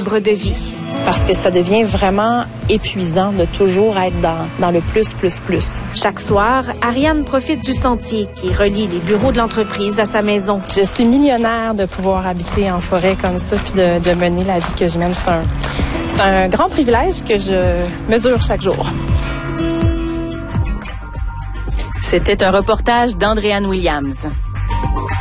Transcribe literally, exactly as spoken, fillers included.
équilibre de vie. Parce que ça devient vraiment épuisant de toujours être dans, dans le plus, plus, plus. Chaque soir, Ariane profite du sentier qui relie les bureaux de l'entreprise à sa maison. Je suis millionnaire de pouvoir habiter en forêt comme ça puis de, de mener la vie que je mène. C'est un, c'est un grand privilège que je mesure chaque jour. C'était un reportage d'Andréane Williams.